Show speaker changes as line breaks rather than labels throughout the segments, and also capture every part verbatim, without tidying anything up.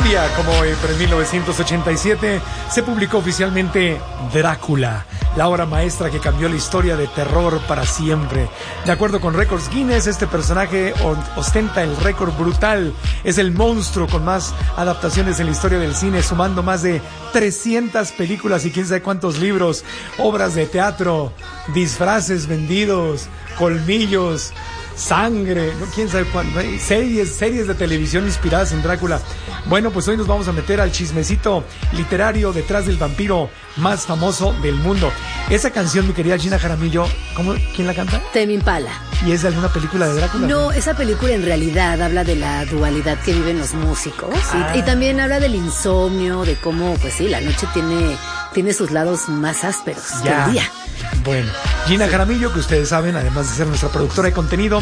día como hoy, pero en mil novecientos ochenta y siete, se publicó oficialmente Drácula, la obra maestra que cambió la historia de terror para siempre. De acuerdo con Records Guinness, este personaje ostenta el récord brutal. Es el monstruo con más adaptaciones en la historia del cine, sumando más de trescientas películas y quién sabe cuántos libros, obras de teatro, disfraces vendidos, colmillos, sangre, no quién sabe cuándo, series, series de televisión inspiradas en Drácula. Bueno, pues hoy nos vamos a meter al chismecito literario detrás del vampiro más famoso del mundo. Esa canción, mi querida Gina Jaramillo, ¿cómo, quién la canta?
Tame Impala.
¿Y es de alguna película de Drácula?
No, esa película en realidad habla de la dualidad que viven los músicos ah. y, y también habla del insomnio, de cómo, pues sí, la noche tiene, tiene sus lados más ásperos que el día.
Bueno, Gina Jaramillo, que ustedes saben, además de ser nuestra productora de contenido,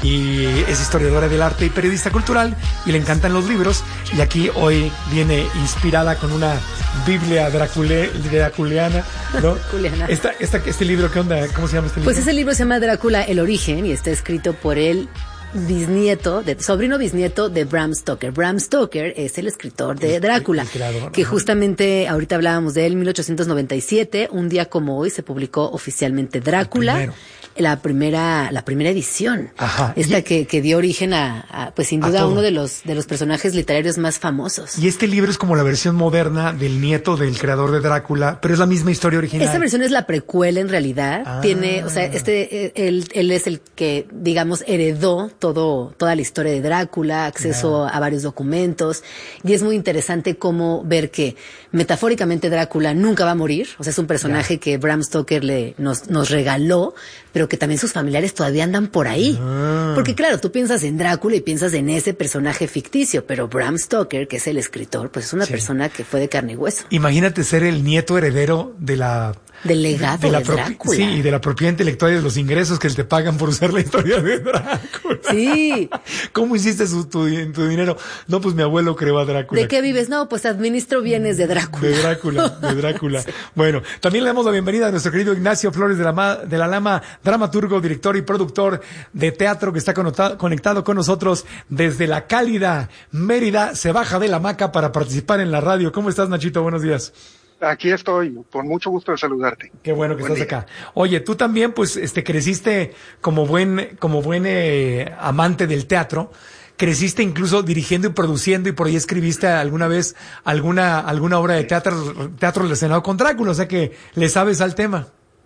y es historiadora del arte y periodista cultural, y le encantan los libros, y aquí hoy viene inspirada con una Biblia dracule, draculiana, ¿no? esta, esta, este libro, ¿qué onda? ¿Cómo se llama este libro?
Pues ese libro se llama Drácula, el origen, y está escrito por él. Bisnieto, de, sobrino bisnieto de Bram Stoker. Bram Stoker es el escritor de Drácula, el, el creador, que justamente ahorita hablábamos de él, mil ochocientos noventa y siete, un día como hoy se publicó oficialmente Drácula, la primera, la primera edición, Ajá. esta y, que, que dio origen a, a pues sin duda a uno de los de los personajes literarios más famosos.
Y este libro es como la versión moderna del nieto del creador de Drácula, pero es la misma historia original.
Esta versión es la precuela en realidad, ah. tiene, o sea, este, él, él es el que, digamos, heredó todo, toda la historia de Drácula, acceso yeah. a varios documentos, y es muy interesante cómo ver que metafóricamente Drácula nunca va a morir, o sea, es un personaje yeah. que Bram Stoker le, nos, nos regaló, pero que también sus familiares todavía andan por ahí. Ah. Porque claro, tú piensas en Drácula y piensas en ese personaje ficticio, pero Bram Stoker, que es el escritor, pues es una sí. persona que fue de carne y hueso.
Imagínate ser el nieto heredero de la...
Del legado de, de, la de Drácula.
Sí, y de la propiedad intelectual y de los ingresos que te pagan por usar la historia de Drácula.
Sí.
¿Cómo hiciste su, tu, tu dinero? No, pues mi abuelo creó a Drácula.
¿De qué vives? No, pues administro bienes de Drácula.
De Drácula, de Drácula. Sí. Bueno, también le damos la bienvenida a nuestro querido Ignacio Flores de la, de la Lama, dramaturgo, director y productor de teatro, que está conectado con nosotros desde la cálida Mérida. Se baja de la hamaca para participar en la radio. ¿Cómo estás, Nachito? Buenos días.
Aquí estoy, con mucho gusto de saludarte.
Qué bueno que Buen estás día. acá. Oye, tú también, pues, este, creciste como buen, como buen eh, amante del teatro. Creciste incluso dirigiendo y produciendo, y por ahí escribiste alguna vez alguna, alguna obra de teatro, teatro relacionado con Drácula, o sea que le sabes al tema.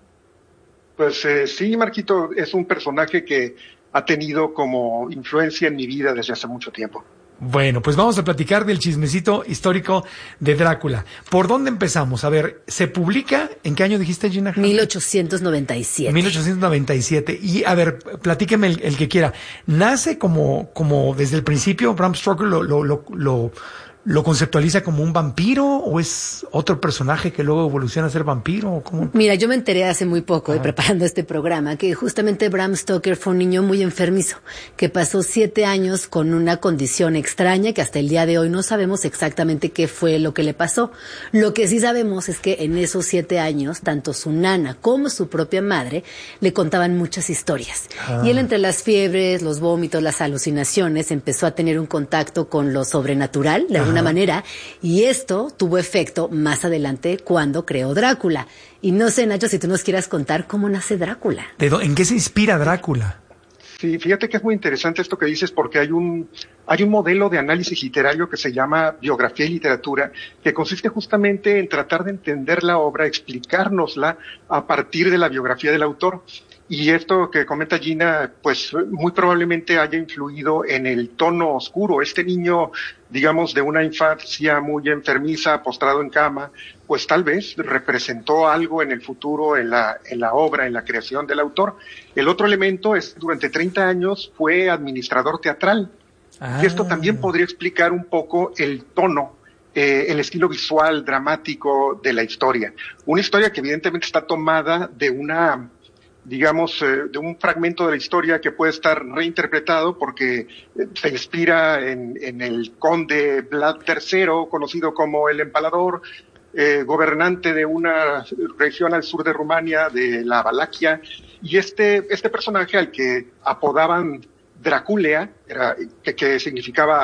Pues eh, sí, Marquito, es un personaje que ha tenido como influencia en mi vida desde hace mucho tiempo.
Bueno, pues vamos a platicar del chismecito histórico de Drácula. ¿Por dónde empezamos? A ver, ¿se publica? ¿En qué año dijiste, Gina?
mil ochocientos noventa y siete.
mil ochocientos noventa y siete. Y, a ver, platíqueme el, el que quiera. ¿Nace como, como desde el principio Bram Stoker lo, lo, lo, lo, lo conceptualiza como un vampiro, o es otro personaje que luego evoluciona a ser vampiro? ¿O cómo?
Mira, yo me enteré hace muy poco, eh, preparando este programa, que justamente Bram Stoker fue un niño muy enfermizo, que pasó siete años con una condición extraña que hasta el día de hoy no sabemos exactamente qué fue lo que le pasó. Lo que sí sabemos es que en esos siete años, tanto su nana como su propia madre le contaban muchas historias. Ah. Y él, entre las fiebres, los vómitos, las alucinaciones, empezó a tener un contacto con lo sobrenatural, de alguna manera, y esto tuvo efecto más adelante cuando creó Drácula. Y no sé, Nacho, si tú nos quieras contar cómo nace Drácula.
¿De dónde, ¿En qué se inspira Drácula?
Sí, fíjate que es muy interesante esto que dices, porque hay un hay un modelo de análisis literario que se llama biografía y literatura, que consiste justamente en tratar de entender la obra, explicárnosla a partir de la biografía del autor. Y esto que comenta Gina, pues muy probablemente haya influido en el tono oscuro. Este niño, digamos, de una infancia muy enfermiza, postrado en cama, pues tal vez representó algo en el futuro, en la, en la obra, en la creación del autor. El otro elemento es, durante treinta años fue administrador teatral. Ah. Y esto también podría explicar un poco el tono, eh, el estilo visual, dramático de la historia. Una historia que evidentemente está tomada de una... digamos, eh, de un fragmento de la historia que puede estar reinterpretado porque eh, se inspira en, en el conde Vlad tercero, conocido como el Empalador, eh, gobernante de una región al sur de Rumania, de la Valaquia, y este, este personaje al que apodaban Draculea, era, que, que significaba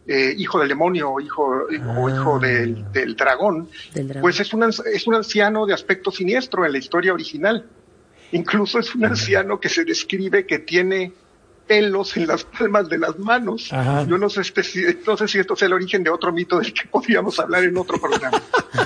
eh, hijo del demonio o hijo, ah, o hijo del, del, dragón, del dragón, pues es un, es un anciano de aspecto siniestro en la historia original. Incluso es un anciano que se describe que tiene pelos en las palmas de las manos. Ajá. Yo no sé, este, si, no sé si esto es el origen de otro mito del que podríamos hablar en otro programa.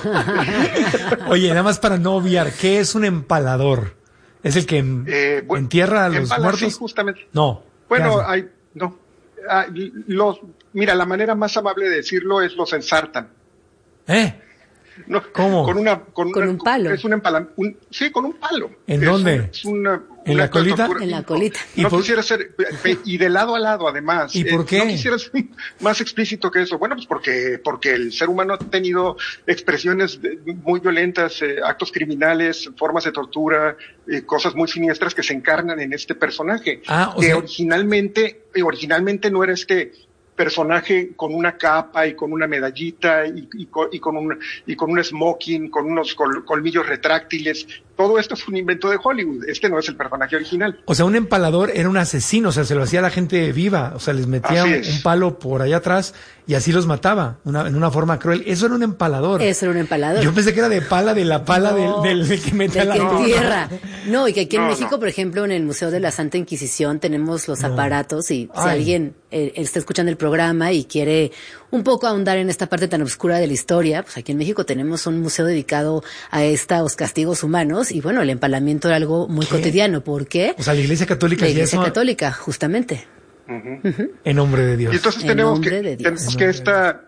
Oye, nada más para no obviar, ¿qué es un empalador? ¿Es el que eh, bueno, entierra a los empala, muertos?
Sí, justamente.
No.
Bueno, hay, no. Hay, los, mira, la manera más amable de decirlo es los ensartan.
¿Eh?
No,
¿Cómo?
Con una, con,
¿Con
una,
un palo?
Es un empala, un, sí, con un palo.
¿En
es
dónde?
Un, es una,
¿En
una
la colita?
Tortura.
En la colita.
No, no quisiera ser, y de lado a lado además.
¿Y por qué?
No quisiera ser más explícito que eso. Bueno, pues porque, porque el ser humano ha tenido expresiones muy violentas, eh, actos criminales, formas de tortura, eh, cosas muy siniestras que se encarnan en este personaje.
Ah, o
que
sea...
originalmente, originalmente no era este personaje con una capa y con una medallita y, y, con, y, con, un, y con un smoking, con unos col, colmillos retráctiles. Todo esto es un invento de Hollywood. Este no es el personaje original.
O sea, un empalador era un asesino, o sea, se lo hacía a la gente viva. O sea, les metía un, un palo por allá atrás y así los mataba, una, en una forma cruel. Eso era un empalador.
Eso era un empalador.
Yo pensé que era de pala, de la pala no, del, del, del que mete a la
que entierra.
No,
no, y que aquí en
no,
México,
no.
por ejemplo, en el Museo de la Santa Inquisición tenemos los
no.
aparatos y
Ay.
si alguien eh, está escuchando el programa y quiere un poco ahondar en esta parte tan oscura de la historia, pues aquí en México tenemos un museo dedicado a estos castigos humanos y bueno, el empalamiento era algo muy
¿Qué?
cotidiano. ¿Por qué?
O sea, la Iglesia Católica.
La Iglesia
eso...
Católica, justamente.
Uh-huh.
Uh-huh.
En nombre de Dios.
Y entonces
en
tenemos que,
de
tenemos que esta,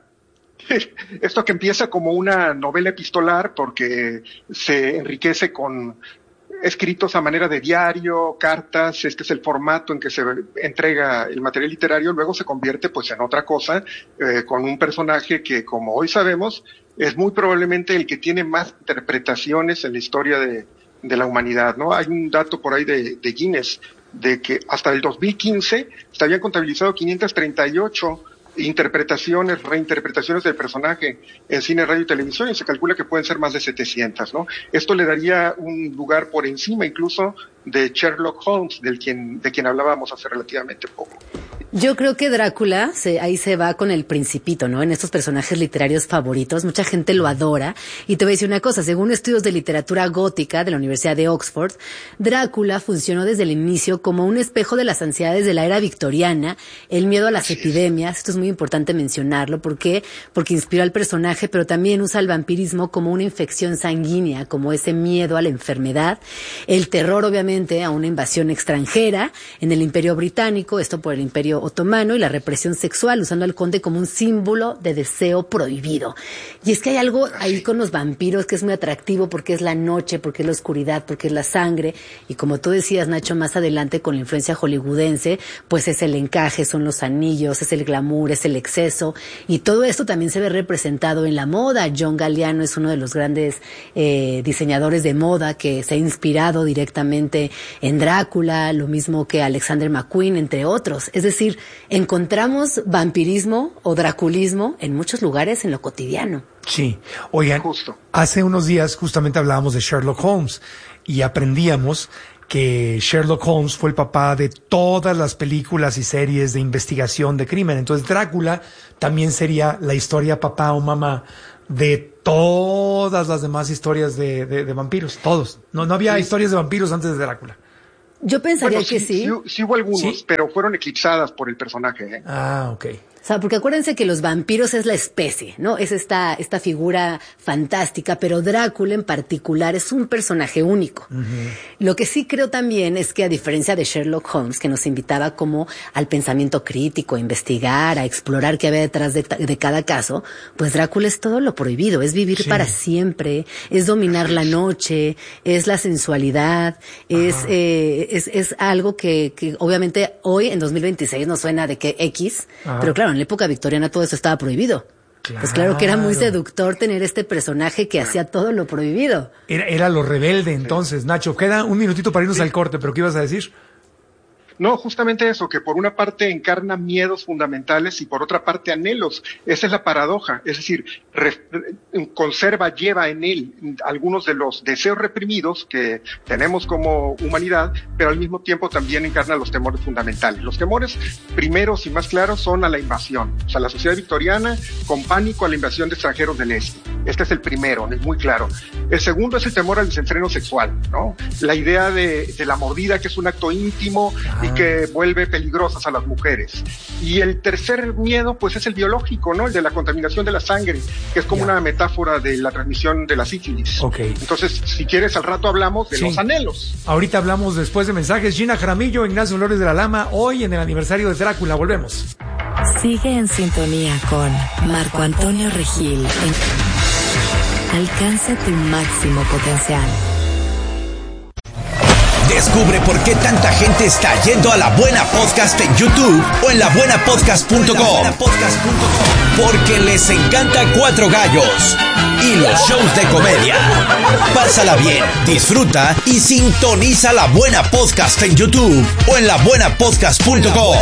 esto que empieza como una novela epistolar porque se enriquece con escritos a manera de diario, cartas, este es el formato en que se entrega el material literario, luego se convierte pues en otra cosa, eh, con un personaje que, como hoy sabemos, es muy probablemente el que tiene más interpretaciones en la historia de, de la humanidad, ¿no? Hay un dato por ahí de, de Guinness, de que hasta el dos mil quince se habían contabilizado quinientas treinta y ocho interpretaciones, reinterpretaciones del personaje en cine, radio y televisión, y se calcula que pueden ser más de setecientas, ¿no? Esto le daría un lugar por encima incluso de Sherlock Holmes, del quien, de quien hablábamos hace relativamente poco.
Yo creo que Drácula, se, ahí se va con el Principito, ¿no? En estos personajes literarios favoritos, mucha gente lo adora. Y te voy a decir una cosa, según estudios de literatura gótica de la Universidad de Oxford, Drácula funcionó desde el inicio como un espejo de las ansiedades de la era victoriana, el miedo a las
Así
epidemias. Esto es muy importante mencionarlo. ¿Por qué? Porque inspiró al personaje, pero también usa el vampirismo como una infección sanguínea, como ese miedo a la enfermedad, el terror, obviamente, a una invasión extranjera en el Imperio Británico, esto por el Imperio Otomano, y la represión sexual, usando al conde como un símbolo de deseo prohibido. Y es que hay algo ahí con los vampiros que es muy atractivo porque es la noche, porque es la oscuridad, porque es la sangre, y como tú decías, Nacho, más adelante con la influencia hollywoodense, pues es el encaje, son los anillos, es el glamour, es el exceso, y todo esto también se ve representado en la moda. John Galliano es uno de los grandes eh, diseñadores de moda que se ha inspirado directamente en Drácula, lo mismo que Alexander McQueen, entre otros. Es decir, encontramos vampirismo o draculismo en muchos lugares en lo cotidiano.
Sí. Oigan,
Justo.
hace unos días justamente hablábamos de Sherlock Holmes y aprendíamos que Sherlock Holmes fue el papá de todas las películas y series de investigación de crimen. Entonces Drácula también sería la historia papá o mamá de todas las demás historias de, de, de vampiros, todos. No, no había sí. historias de vampiros antes de Drácula.
Yo pensaría
bueno,
que
sí. Sí, sí hubo algunos, ¿sí? Pero fueron eclipsadas por el personaje. ¿eh?
Ah, ok.
O sea, porque acuérdense que los vampiros es la especie, ¿no? Es esta, esta figura fantástica, pero Drácula en particular es un personaje único. Uh-huh. Lo que sí creo también es que a diferencia de Sherlock Holmes, que nos invitaba como al pensamiento crítico, a investigar, a explorar qué había detrás de, de cada caso, pues Drácula es todo lo prohibido, es vivir sí. para siempre, es dominar la noche, es la sensualidad, es, eh, es, es algo que, que obviamente hoy en dos mil veintiséis nos suena de que X, uh-huh. pero claro, en la época victoriana todo eso estaba prohibido. Claro. Pues claro que era muy seductor tener este personaje que hacía todo lo prohibido.
Era, era lo rebelde entonces, sí. Nacho. Queda un minutito para irnos sí. al corte, pero ¿qué ibas a decir?
No, justamente eso, que por una parte encarna miedos fundamentales y por otra parte anhelos. Esa es la paradoja, es decir, re, conserva, lleva en él algunos de los deseos reprimidos que tenemos como humanidad, pero al mismo tiempo también encarna los temores fundamentales. Los temores primeros y más claros son a la invasión, o sea, la sociedad victoriana con pánico a la invasión de extranjeros del este. Este es el primero, es muy claro. El segundo es el temor al desenfreno sexual, ¿no? La idea de, de la mordida, que es un acto íntimo ah. y que vuelve peligrosas a las mujeres. Y el tercer miedo, pues, es el biológico, ¿no? El de la contaminación de la sangre, que es como yeah. una metáfora de la transmisión de la sífilis.
Okay.
Entonces, si quieres, al rato hablamos de sí. los anhelos.
Ahorita hablamos después de mensajes. Gina Jaramillo, Ignacio Flores de la Lama, hoy en el aniversario de Drácula. Volvemos.
Sigue en sintonía con Marco Antonio Regil. Alcanza tu máximo potencial.
Descubre por qué tanta gente está yendo a La Buena Podcast en YouTube o en la buena podcast punto com. Porque les encanta Cuatro Gallos y los shows de comedia. Pásala bien, disfruta y sintoniza La Buena Podcast en YouTube o en la buena podcast punto com.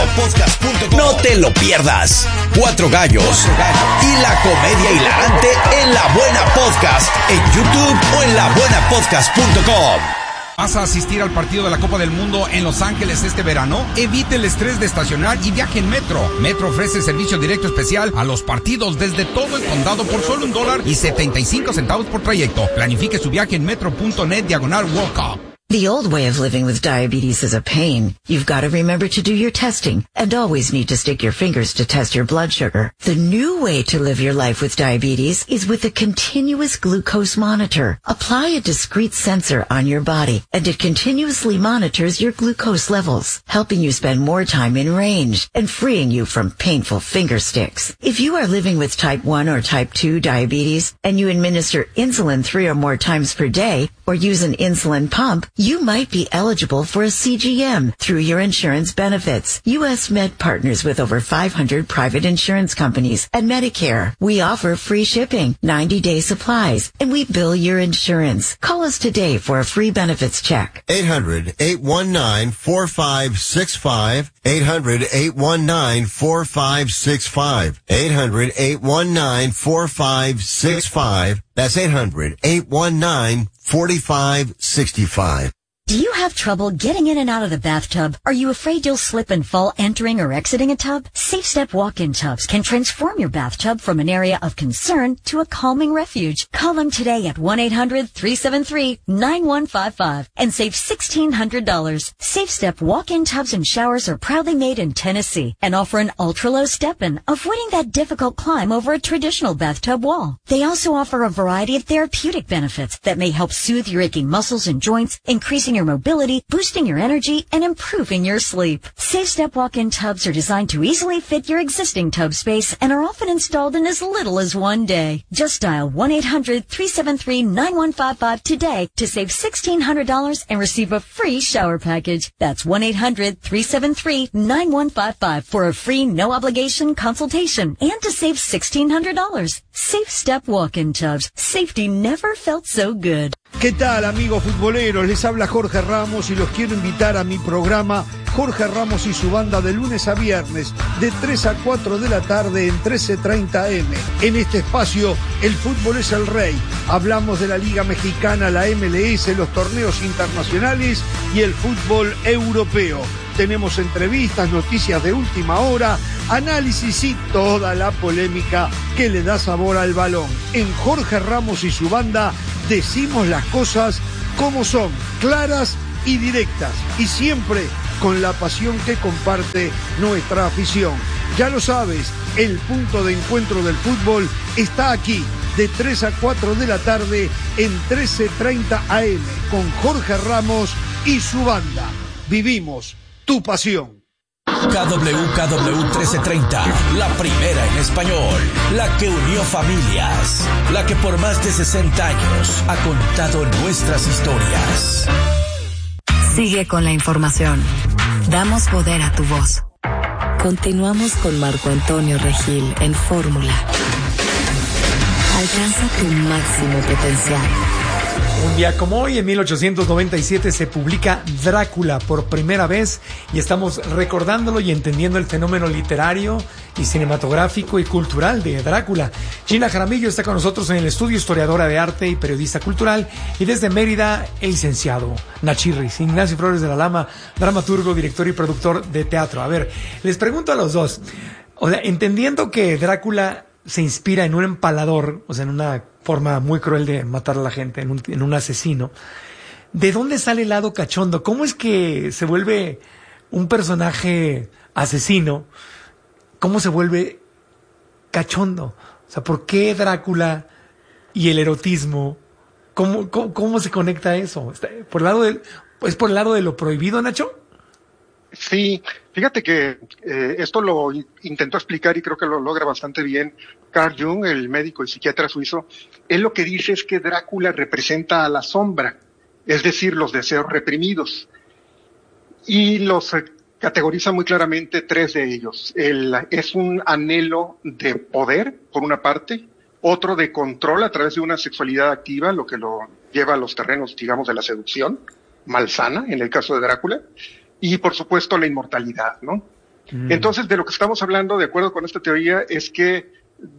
No te lo pierdas. Cuatro Gallos y la comedia hilarante en La Buena Podcast en YouTube o en la buena podcast punto com.
¿Vas a asistir al partido de la Copa del Mundo en Los Ángeles este verano? Evite el estrés de estacionar y viaje en Metro. Metro ofrece servicio directo especial a los partidos desde todo el condado por solo un dólar y setenta y cinco centavos por trayecto. Planifique su viaje en metro punto net diagonal World Cup.
The old way of living with diabetes is a pain. You've got to remember to do your testing and always need to stick your fingers to test your blood sugar. The new way to live your life with diabetes is with a continuous glucose monitor. Apply a discrete sensor on your body and it continuously monitors your glucose levels, helping you spend more time in range and freeing you from painful finger sticks. If you are living with type one or type two diabetes and you administer insulin three or more times per day or use an insulin pump, you might be eligible for a C G M through your insurance benefits. U S Med partners with over five hundred private insurance companies and Medicare. We offer free shipping, ninety-day supplies, and we bill your insurance. Call us today for a free benefits check.
eight hundred, eight one nine, four five six five. eight hundred, eight one nine, four five six five. eight hundred, eight one nine, four five six five. That's eight hundred, eight one nine, four five six five.
Do you have trouble getting in and out of the bathtub? Are you afraid you'll slip and fall entering or exiting a tub? Safe Step walk-in tubs can transform your bathtub from an area of concern to a calming refuge. Call them today at one eight hundred, three seven three, nine one five five and save sixteen hundred dollars. Safe Step walk-in tubs and showers are proudly made in Tennessee and offer an ultra-low step-in, avoiding that difficult climb over a traditional bathtub wall. They also offer a variety of therapeutic benefits that may help soothe your aching muscles and joints, increasing your mobility, boosting your energy, and improving your sleep. Safe Step walk-in tubs are designed to easily fit your existing tub space and are often installed in as little as one day. Just dial one eight hundred, three seven three, nine one five five today to save sixteen hundred dollars and receive a free shower package. That's one eight hundred, three seven three, nine one five five for a free no-obligation consultation and to save sixteen hundred dollars. Safe Step walk-in tubs. Safety never felt so good.
¿Qué tal, amigos futboleros? Les habla Jorge Ramos y los quiero invitar a mi programa Jorge Ramos y su banda de lunes a viernes de tres a cuatro de la tarde en trece treinta eme. En este espacio, el fútbol es el rey. Hablamos de la Liga Mexicana, la eme ele ese, los torneos internacionales y el fútbol europeo. Tenemos entrevistas, noticias de última hora, análisis y toda la polémica que le da sabor al balón. En Jorge Ramos y su banda decimos las cosas como son, claras y directas, y siempre con la pasión que comparte nuestra afición. Ya lo sabes, el punto de encuentro del fútbol está aquí, de tres a cuatro de la tarde en trece treinta a eme, con Jorge Ramos y su banda. Vivimos tu pasión.
K W K W trece treinta, la primera en español, la que unió familias, la que por más de sesenta años ha contado nuestras historias.
Sigue con la información. Damos poder a tu voz. Continuamos con Marco Antonio Regil en Fórmula. Alcanza tu máximo potencial.
Un día como hoy, en mil ochocientos noventa y siete, se publica Drácula por primera vez y estamos recordándolo y entendiendo el fenómeno literario y cinematográfico y cultural de Drácula. Gina Jaramillo está con nosotros en el estudio, historiadora de arte y periodista cultural, y desde Mérida, el licenciado Nachirris, Ignacio Flores de la Lama, dramaturgo, director y productor de teatro. A ver, les pregunto a los dos, o sea, entendiendo que Drácula se inspira en un empalador, o sea, en una forma muy cruel de matar a la gente, en un, en un asesino, ¿de dónde sale el lado cachondo? ¿Cómo es que se vuelve un personaje asesino? ¿Cómo se vuelve cachondo? O sea, ¿por qué Drácula y el erotismo? ¿Cómo, cómo, cómo se conecta eso? ¿Por el lado del, ¿Es por el lado de lo prohibido, Nacho?
Sí, fíjate que eh, esto lo intentó explicar y creo que lo logra bastante bien Carl Jung, el médico y psiquiatra suizo. Él lo que dice es que Drácula representa a la sombra, es decir, los deseos reprimidos. Y los eh, categoriza muy claramente tres de ellos. El, es un anhelo de poder, por una parte, otro de control a través de una sexualidad activa, lo que lo lleva a los terrenos, digamos, de la seducción malsana, en el caso de Drácula. Y, por supuesto, la inmortalidad, ¿no? Mm. Entonces, de lo que estamos hablando, de acuerdo con esta teoría, es que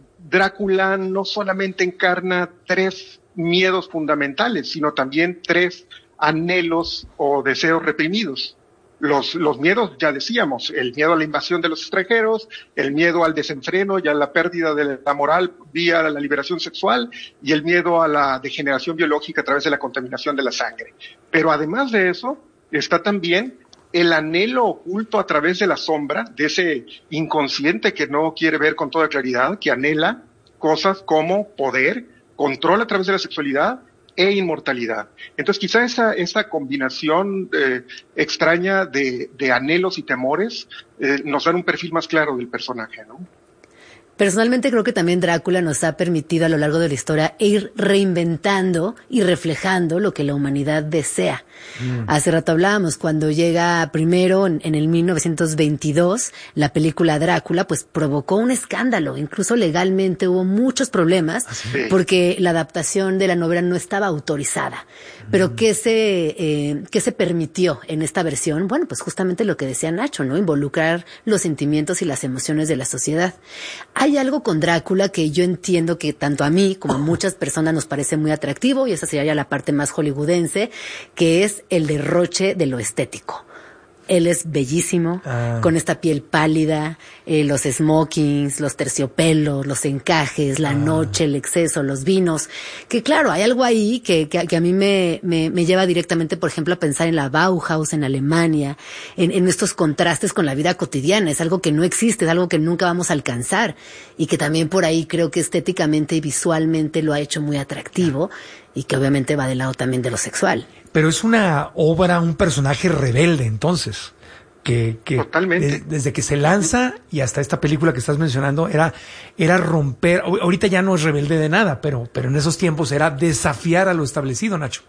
Drácula no solamente encarna tres miedos fundamentales, sino también tres anhelos o deseos reprimidos. Los, los miedos, ya decíamos, el miedo a la invasión de los extranjeros, el miedo al desenfreno y a la pérdida de la moral vía la liberación sexual, y el miedo a la degeneración biológica a través de la contaminación de la sangre. Pero además de eso, está también el anhelo oculto a través de la sombra, de ese inconsciente que no quiere ver con toda claridad, que anhela cosas como poder, control a través de la sexualidad e inmortalidad. Entonces quizá esa, esa combinación eh, extraña de, de anhelos y temores eh, nos dan un perfil más claro del personaje, ¿no?
Personalmente creo que también Drácula nos ha permitido a lo largo de la historia ir reinventando y reflejando lo que la humanidad desea. Mm. Hace rato hablábamos, cuando llega primero en, en el mil novecientos veintidós la película Drácula, pues provocó un escándalo, incluso legalmente hubo muchos problemas sí. porque la adaptación de la novela no estaba autorizada. Pero mm. ¿qué se, eh, qué se permitió en esta versión? Bueno, pues justamente lo que decía Nacho, ¿no? Involucrar los sentimientos y las emociones de la sociedad. Hay algo con Drácula que yo entiendo que tanto a mí como a muchas personas nos parece muy atractivo, y esa sería ya la parte más hollywoodense, que es el derroche de lo estético. Él es bellísimo, ah. con esta piel pálida, eh, los smokings, los terciopelos, los encajes, la ah. noche, el exceso, los vinos. Que claro, hay algo ahí que, que, que a mí me, me, me lleva directamente, por ejemplo, a pensar en la Bauhaus, en Alemania, en, en estos contrastes con la vida cotidiana. Es algo que no existe, es algo que nunca vamos a alcanzar. Y que también por ahí creo que estéticamente y visualmente lo ha hecho muy atractivo. Y que obviamente va del lado también de lo sexual.
Pero es una obra, un personaje rebelde, entonces, que, que
Totalmente.
De, desde que se lanza y hasta esta película que estás mencionando, era, era romper, ahorita ya no es rebelde de nada, pero, pero en esos tiempos era desafiar a lo establecido, Nacho.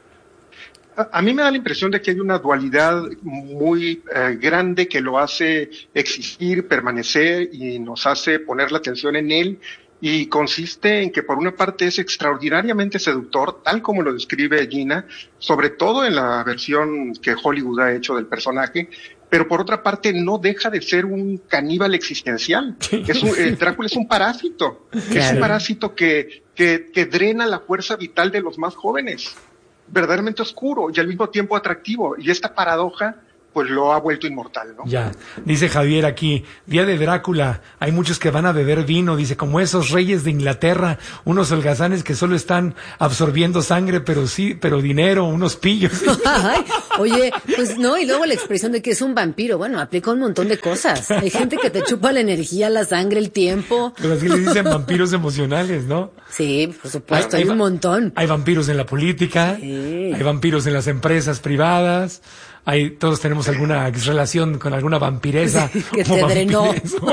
A, a mí me da la impresión de que hay una dualidad muy eh, grande que lo hace existir, permanecer y nos hace poner la atención en él. Y consiste en que por una parte es extraordinariamente seductor, tal como lo describe Gina, sobre todo en la versión que Hollywood ha hecho del personaje, pero por otra parte no deja de ser un caníbal existencial. Es un, eh, Drácula es un parásito, claro. Es un parásito que, que, que drena la fuerza vital de los más jóvenes, verdaderamente oscuro y al mismo tiempo atractivo. Y esta paradoja pues lo ha vuelto inmortal, ¿no?
Ya, dice Javier aquí, día de Drácula, hay muchos que van a beber vino, dice, como esos reyes de Inglaterra, unos holgazanes que solo están absorbiendo sangre, pero sí, pero dinero, unos pillos.
Ay, oye, pues no, y luego la expresión de que es un vampiro, bueno, aplica un montón de cosas. Hay gente que te chupa la energía, la sangre, el tiempo.
Pero así le dicen vampiros emocionales, ¿no?
Sí, por supuesto, hay, hay, hay un montón.
Hay vampiros en la política, sí. Hay vampiros en las empresas privadas. Hay, todos tenemos alguna relación con alguna vampiresa.
Sí, que te drenó.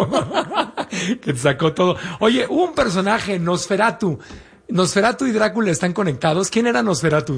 Que te sacó todo. Oye, hubo un personaje, Nosferatu. Nosferatu y Drácula están conectados. ¿Quién era Nosferatu?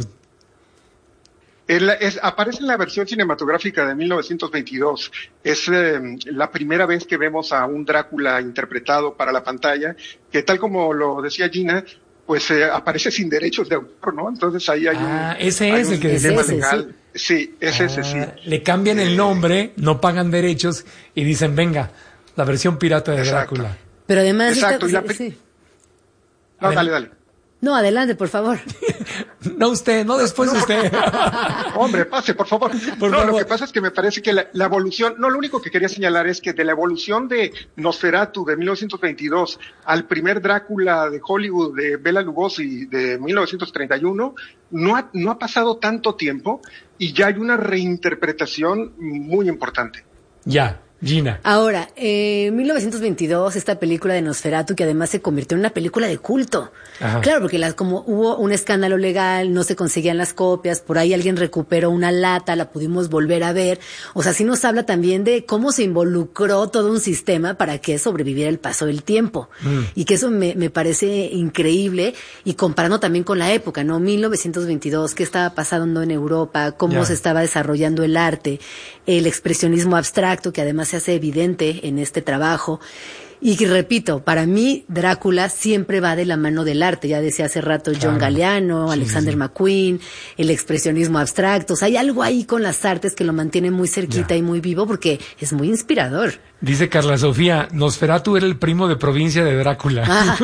El, es, aparece en la versión cinematográfica de mil novecientos veintidós. Es eh, la primera vez que vemos a un Drácula interpretado para la pantalla, que tal como lo decía Gina, pues eh, aparece sin derechos de autor, ¿no? Entonces ahí hay
ah,
un,
ese
hay
es
un
el que
dilema
ese,
legal.
sí,
sí es
ah,
ese, sí.
Le cambian el nombre, no pagan derechos y dicen, venga, la versión pirata de
Exacto.
Drácula.
Pero además...
Exacto,
Está,
y la...
sí.
No, dale, dale.
No, adelante, por favor.
No usted, no después
no,
usted.
Hombre, pase, por favor.
Por
no,
favor.
Lo que pasa es que me parece que la, la evolución, no, lo único que quería señalar es que de la evolución de Nosferatu de mil novecientos veintidós al primer Drácula de Hollywood de Bela Lugosi de mil novecientos treinta y uno, no ha, no ha pasado tanto tiempo y ya hay una reinterpretación muy importante.
Ya. Gina.
Ahora, en mil novecientos veintidós, esta película de Nosferatu, que además se convirtió en una película de culto.
Ajá.
Claro, porque las, como hubo un escándalo legal, no se conseguían las copias, por ahí alguien recuperó una lata, la pudimos volver a ver. O sea, sí nos habla también de cómo se involucró todo un sistema para que sobreviviera el paso del tiempo. Mm. Y que eso me, me parece increíble, y comparando también con la época, ¿no? mil novecientos veintidós, qué estaba pasando en Europa, cómo yeah. se estaba desarrollando el arte, el expresionismo abstracto, que además se hace evidente en este trabajo. Y repito, para mí Drácula siempre va de la mano del arte. Ya decía hace rato John claro. Galliano, sí, Alexander sí. McQueen, el expresionismo abstracto. O sea, hay algo ahí con las artes que lo mantiene muy cerquita ya. y muy vivo, porque es muy inspirador.
Dice Carla Sofía, Nosferatu era el primo de provincia de Drácula. Ah.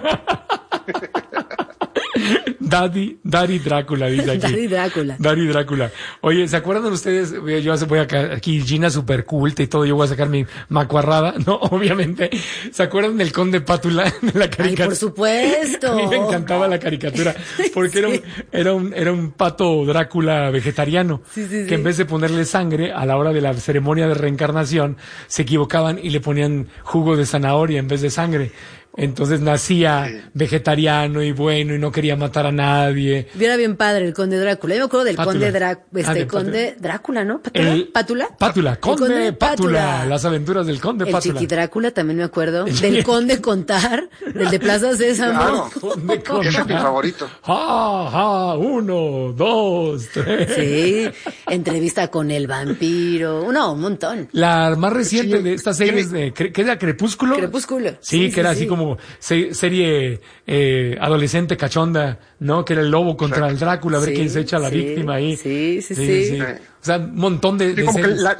Daddy, Daddy Drácula, dice aquí.
Daddy Drácula.
Daddy Drácula. Oye, ¿se acuerdan ustedes? Yo voy a aquí, Gina super culta y todo, yo voy a sacar mi macuarrada, ¿no? Obviamente. ¿Se acuerdan del Conde Pátula de la caricatura?
Ay, por supuesto.
A mí me encantaba la caricatura, porque sí. era, un, era un, era un pato Drácula vegetariano,
sí, sí,
que
sí.
en vez de ponerle sangre, a la hora de la ceremonia de reencarnación, se equivocaban y le ponían jugo de zanahoria en vez de sangre. Entonces nacía sí. vegetariano y bueno y no quería matar a nadie.
Y era bien padre el Conde Drácula. Yo me acuerdo del Pátula. Conde Drácula, este ah, Conde Drácula, ¿no? ¿Pátula? El, ¿Pátula?
Pátula, Conde, conde Pátula. Pátula. Las aventuras del Conde
el
Pátula.
El Chiqui Drácula también me acuerdo. Del Conde Contar, del de Plaza Sésamo.
Claro, Conde Contar. Ese es mi favorito.
Ja, ja, uno, dos, tres.
Sí, entrevista con el vampiro. No, un montón.
La más reciente sí. de estas series de, ¿qué era? Crepúsculo.
Crepúsculo.
Sí, sí que sí, era sí. así como como serie eh, adolescente cachonda, ¿no? Que era el lobo contra Exacto. el Drácula, a ver sí, quién se echa a la
sí,
víctima ahí.
Sí, sí, sí. sí.
sí. O sea, un montón de,
sí,
de
como
series.
Que la,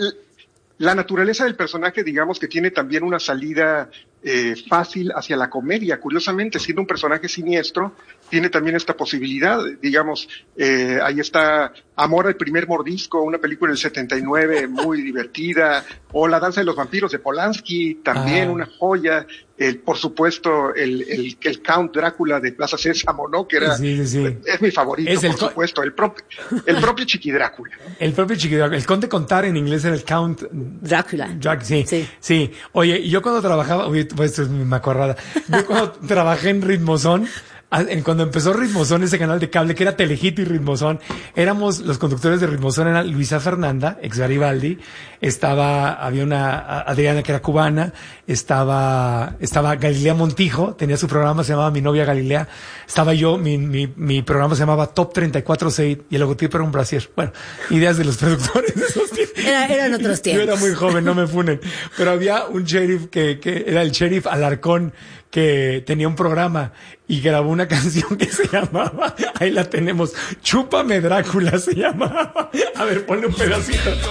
la naturaleza del personaje, digamos que tiene también una salida eh, fácil hacia la comedia. Curiosamente, siendo un personaje siniestro, tiene también esta posibilidad, digamos, eh, ahí está Amor al primer mordisco, una película del setenta y nueve muy divertida, o La danza de los vampiros de Polanski, también ah. una joya, el, por supuesto, el, el, el Count Drácula de Plaza Sésamo, ¿no? Que era,
sí, sí, sí.
es mi favorito,
es el
por supuesto, el propio, el propio Chiqui Drácula.
El propio Chiqui Drácula, el Conde Contar en inglés era el Count
Drácula.
Drácula, sí, sí, sí. Oye, yo cuando trabajaba, oye, pues esto es mi macorrada, yo cuando trabajé en Ritmozón, cuando empezó Ritmozón, ese canal de cable que era Telehit y Ritmozón, éramos los conductores de Ritmozón, era Luisa Fernanda, ex Garibaldi, estaba, había una Adriana que era cubana, estaba, estaba Galilea Montijo, tenía su programa, se llamaba Mi Novia Galilea, estaba yo, mi, mi, mi programa se llamaba Top treinta y cuatro seis y el logotipo era un brasier. Bueno, ideas de los productores de esos tiempos.
Era, eran otros tiempos.
Yo era muy joven, no me funen, pero había un sheriff que, que era el sheriff Alarcón, que tenía un programa y grabó una canción que se llamaba, ahí la tenemos, Chúpame Drácula se llamaba. A ver, ponle un pedacito.